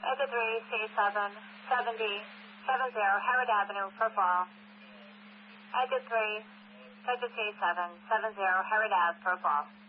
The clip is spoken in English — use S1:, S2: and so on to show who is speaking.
S1: Exit 3C770 Howard Avenue, Purple. Exit 3, Exit C770 Howard Ave, Purple.